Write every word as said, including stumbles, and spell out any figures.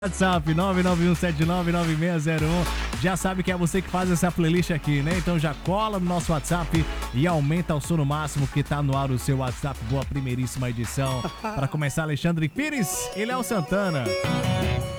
WhatsApp nove nove um sete nove nove seis zero um. Já sabe que é você que faz essa playlist aqui, né? Então já cola no nosso WhatsApp e aumenta o som no máximo que tá no ar o seu WhatsApp. Boa primeiríssima edição. Para começar, Alexandre Pires e Léo Santana.